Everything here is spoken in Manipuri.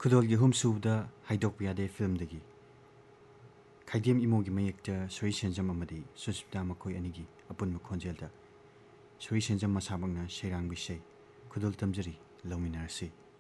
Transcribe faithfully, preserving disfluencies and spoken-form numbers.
खुदोल यहुम सूबदा हाइदोक यादे फिल्म दगी खाइदेम इमोगी मयेक्ता सोई सेंजम अमदी सुस्मिता मखोई अनिगी अपुन मखोंजेलदा सोई सेंजम मसाबंगना शेरांग बिसै खुदोल तमजरी लौमिनारसी।